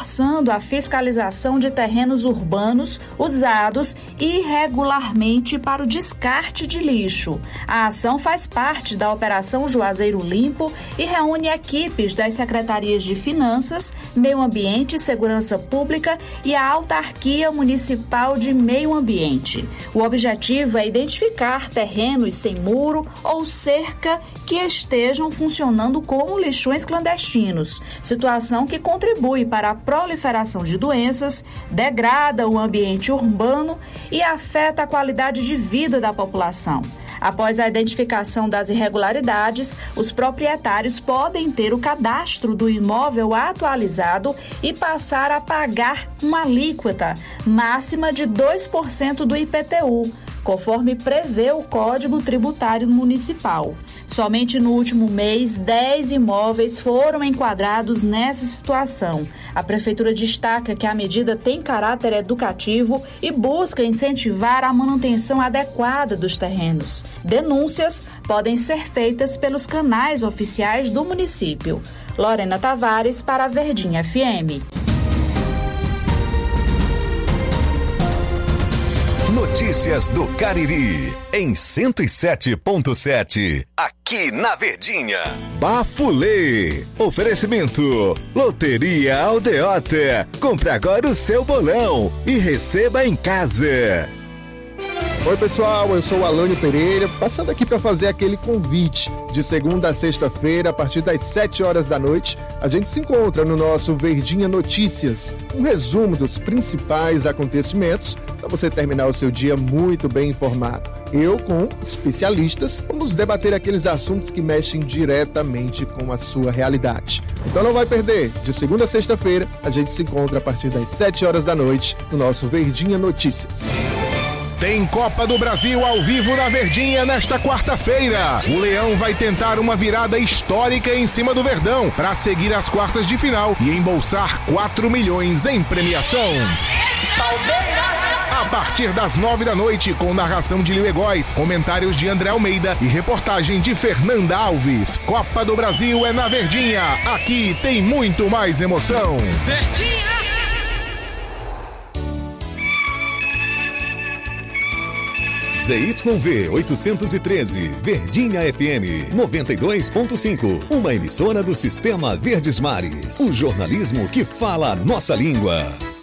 reforçando a fiscalização de terrenos urbanos usados irregularmente para o descarte de lixo. A ação faz parte da Operação Juazeiro Limpo e reúne equipes das Secretarias de Finanças, Meio Ambiente, Segurança Pública e a Autarquia Municipal de Meio Ambiente. O objetivo é identificar terrenos sem muro ou cerca que estejam funcionando como lixões clandestinos, situação que contribui para a proliferação de doenças, degrada o ambiente urbano e afeta a qualidade de vida da população. Após a identificação das irregularidades, os proprietários podem ter o cadastro do imóvel atualizado e passar a pagar uma alíquota máxima de 2% do IPTU, conforme prevê o Código Tributário Municipal. Somente no último mês, 10 imóveis foram enquadrados nessa situação. A Prefeitura destaca que a medida tem caráter educativo e busca incentivar a manutenção adequada dos terrenos. Denúncias podem ser feitas pelos canais oficiais do município. Lorena Tavares para a Verdinha FM. Notícias do Cariri, em 107.7, aqui na Verdinha. Bafulê, oferecimento, Loteria Aldeota, compre agora o seu bolão e receba em casa. Oi pessoal, eu sou o Alânio Pereira, passando aqui para fazer aquele convite. De segunda a sexta-feira, a partir das 7 horas da noite, a gente se encontra no nosso Verdinha Notícias, um resumo dos principais acontecimentos para você terminar o seu dia muito bem informado. Eu, com especialistas, vamos debater aqueles assuntos que mexem diretamente com a sua realidade. Então não vai perder, de segunda a sexta-feira, a gente se encontra a partir das 7 horas da noite no nosso Verdinha Notícias. Tem Copa do Brasil ao vivo na Verdinha nesta quarta-feira. O Leão vai tentar uma virada histórica em cima do Verdão para seguir as quartas de final e embolsar 4 milhões em premiação. A partir das 9 da noite, com narração de Lio Egóis, comentários de André Almeida e reportagem de Fernanda Alves. Copa do Brasil é na Verdinha. Aqui tem muito mais emoção. Verdinha! ZYV 813, Verdinha FM 92.5, uma emissora do Sistema Verdes Mares. O jornalismo que fala a nossa língua.